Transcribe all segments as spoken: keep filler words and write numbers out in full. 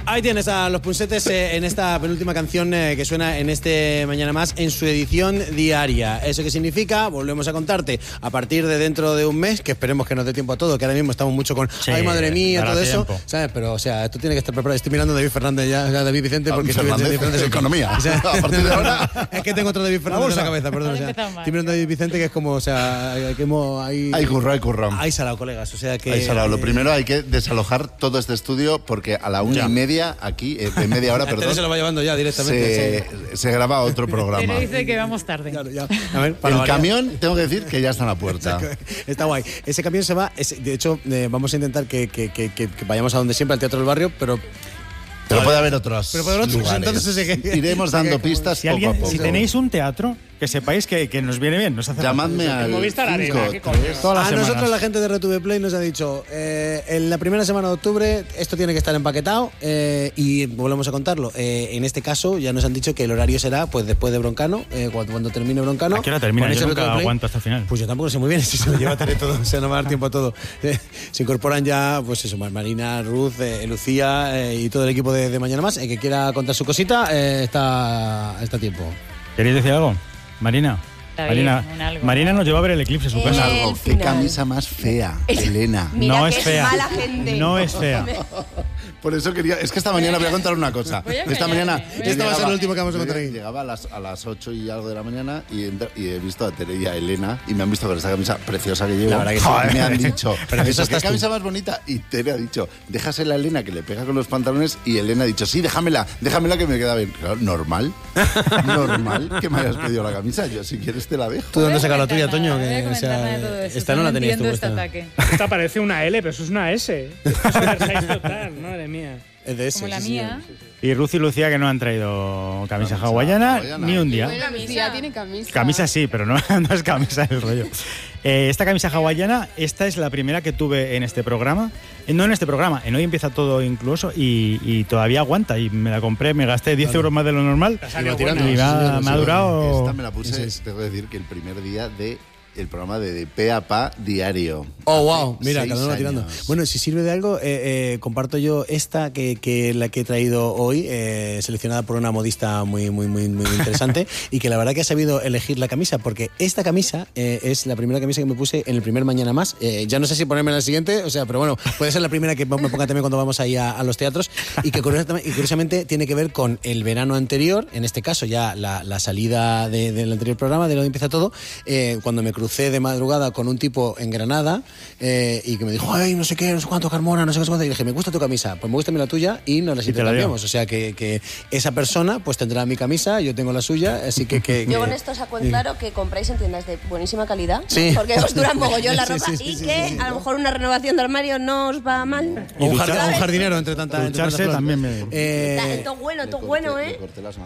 Ahí tienes a Los Punsetes eh, en esta penúltima canción eh, que suena en este Mañana Más en su edición diaria. ¿Eso qué significa? Volvemos a contarte a partir de dentro de un mes, que esperemos que nos dé tiempo a todo, que ahora mismo estamos mucho con sí, ay madre mía, todo tiempo. Eso, ¿sabes? Pero o sea, esto tiene que estar preparado. Estoy mirando a David Fernández ya, o sea, David Vicente, porque estoy viendo David Fernández de economía. O sea, a partir de ahora es que tengo otro David Fernández en la cabeza, perdón. O sea, estoy mirando a David Vicente, que es como, o sea, que hemos ahí. Hay curro, hay curro. Hay salado, colegas. O sea que. Hay salado. Lo primero hay que desalojar todo este estudio porque a la una ya. y media aquí, eh, de media hora, perdón. se lo va llevando ya directamente. Se, sí. se graba otro programa. Pero dice que vamos tarde. Claro, ya. A ver, el camión, tengo que decir que ya está en la puerta. Está guay. Ese camión se va. Es, de hecho, eh, vamos a intentar que, que, que, que vayamos a donde siempre, al Teatro del Barrio, pero. Pero puede haber otros. Pero puede haber otros. Lugares. Entonces, ese que, iremos dando que, pistas si poco alguien, a poco. Si tenéis un teatro, que sepáis que, que nos viene bien. Nos hace Llamadme al Movistar Arena. A nosotros la gente de R T V Play nos ha dicho eh, en la primera semana de octubre esto tiene que estar empaquetado eh, y volvemos a contarlo. Eh, en este caso ya nos han dicho que el horario será pues después de Broncano, eh, cuando, cuando termine Broncano. ¿A qué hora termina? Yo nunca aguanto hasta el final. Pues yo tampoco sé muy bien si se lo lleva a tener todo, o sea, no va a dar tiempo a todo. Eh, se incorporan ya, pues eso, Marina, Ruth, eh, Lucía eh, y todo el equipo de, de Mañana Más. El que quiera contar su cosita eh, está, está a tiempo. ¿Queréis decir algo? Marina. Marina, algo, Marina nos lleva a ver el eclipse, su casa. Algo. Qué camisa más fea, es, Elena. No es fea. Mala gente. No es fea. Por eso quería. Es que esta mañana voy a contar una cosa. Esta mañana. Este va a ser el último que vamos a contar aquí. Llegaba a las, a las ocho y algo de la mañana y, entra, y he visto a Tere y a Elena y me han visto con esta camisa preciosa que llevo. La verdad que sí. Joder, me han dicho. Pero eso ¿Qué camisa más bonita? Y Tere ha dicho, déjasela a Elena que le pega con los pantalones. Y Elena ha dicho, sí, déjamela, déjamela que me queda bien. Claro, normal. Normal que me hayas pedido la camisa. Yo, si quieres, te la dejo. ¿Tú dónde sacas la tuya, Toño? Que, o sea, esta no la tenías tú. Este Esta. esta parece una L, pero eso es una S. Eso es Versailles total, madre mía. Es de ese, como la sí, mía. Sí, sí, sí. Y Ruth y Lucía que no han traído camisa, camisa hawaiana, hawaiana ni un día. Bueno, Lucía tiene camisa. Camisa sí, pero no, no es camisa el rollo. Eh, esta camisa hawaiana, esta es la primera que tuve en este programa. Eh, no en este programa, en Hoy Empieza Todo incluso, y, y todavía aguanta. Y me la compré, me gasté diez euros más de lo normal. Y me, tirando, y me, me ha durado... Esta me la puse, sí, sí. Tengo que decir que el primer día de... el programa de, de Pe a Pa diario. Oh, wow, mira, cada uno años. tirando. Bueno, si sirve de algo, eh, eh, comparto yo esta que, que la que he traído hoy, eh, seleccionada por una modista muy, muy, muy, muy interesante y que la verdad que ha sabido elegir la camisa, porque esta camisa eh, es la primera camisa que me puse en el primer Mañana Más. Eh, ya no sé si ponerme en la siguiente, o sea, pero bueno, puede ser la primera que me ponga también cuando vamos ahí a, a los teatros y que curiosamente, y curiosamente tiene que ver con el verano anterior, en este caso ya la, la salida de, del anterior programa, de Lo Empieza Todo, eh, cuando me crucé de madrugada con un tipo en Granada eh, y que me dijo, ay, no sé qué, no sé cuánto, Carmona, no sé qué, cuánto. Y dije, me gusta tu camisa, pues me gusta a mí la tuya y nos las intercambiamos. O sea, que, que esa persona pues tendrá mi camisa, yo tengo la suya, así que... que yo con que, esto saco en claro que compráis en tiendas de buenísima calidad, sí. porque os dura mogollón la ropa sí, sí, sí, y sí, que sí, sí, a lo mejor una renovación de armario no os va mal. O un, jard, un jardinero entre tantas... Ducharse también me... Eh, todo bueno, todo bueno, ¿eh?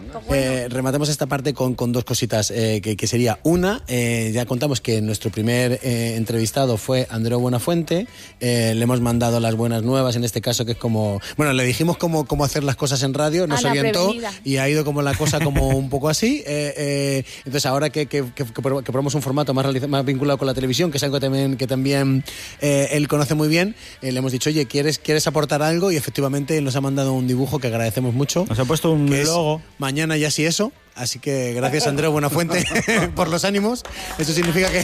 eh rematemos esta parte con, con dos cositas, eh, que, que sería una, eh, ya contamos que nuestro primer... Eh, entrevistado fue Andreu Buenafuente, eh, le hemos mandado las buenas nuevas, en este caso que es como, bueno, le dijimos cómo, cómo hacer las cosas en radio, nos orientó prevenida. Y ha ido como la cosa como un poco así, eh, eh, entonces ahora que, que, que, que probamos un formato más, más vinculado con la televisión, que es algo que también, que también eh, él conoce muy bien, eh, le hemos dicho, oye, ¿quieres, ¿quieres aportar algo? Y efectivamente él nos ha mandado un dibujo que agradecemos mucho. Nos ha puesto un logo. Mañana ya sí eso. Así que gracias Andreu Buenafuente por los ánimos. Eso significa que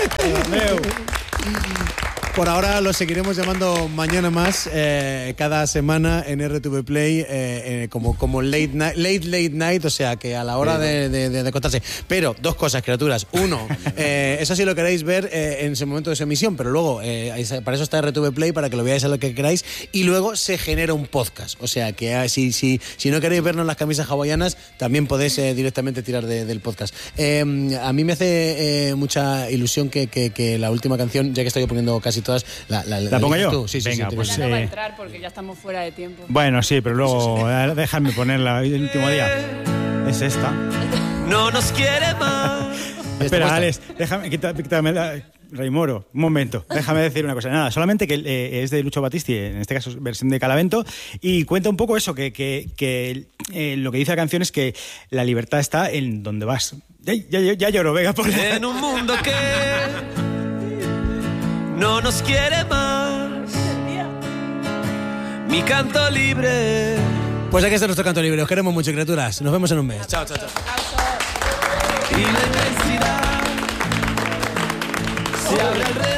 por ahora lo seguiremos llamando Mañana Más eh, cada semana en R T V Play eh, eh, como, como late, night, late late night, o sea que a la hora de, de, de, de contarse. Pero dos cosas, criaturas. Uno, eh, eso sí lo queréis ver eh, en ese momento de su emisión, pero luego eh, para eso está R T V Play, para que lo veáis a lo que queráis, y luego se genera un podcast. O sea que eh, si, si, si no queréis vernos las camisas hawaianas, también podéis eh, directamente tirar de, del podcast. Eh, a mí me hace eh, mucha ilusión que, que, que la última canción, ya que estoy poniendo casi todas, la, la, ¿La, ¿La pongo yo? Tú. Sí, sí, venga, sí, pues ya no va a entrar porque ya estamos fuera de tiempo. Bueno, sí, pero luego sí, sí. déjame ponerla el último día. Es esta. No nos quiere más. Espera, Alex, déjame, quítame, quítame la... Raimoro, un momento, déjame decir una cosa. Nada, solamente que eh, es de Lucho Battisti, en este caso versión de Calavento, y cuenta un poco eso, que, que, que eh, lo que dice la canción es que la libertad está en donde vas. Ya, ya, ya lloro, venga, por en un mundo que no nos quiere más, mi canto libre. Pues aquí está nuestro canto libre. Os queremos mucho, criaturas. Nos vemos en un mes. Chao, chao, chao. Y la inmensidad se abre alrededor.